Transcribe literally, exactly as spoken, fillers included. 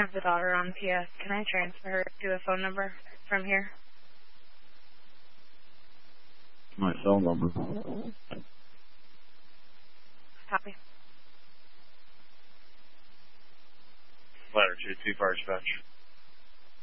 have the daughter on P S. Can I transfer her to a phone number from here? My cell number. Copy. Ladder two two fire dispatch.